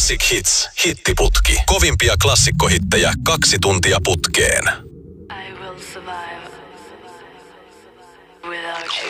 Classic Hits, hittiputki. Kovimpia klassikkohittejä 2 tuntia putkeen. I will survive without you.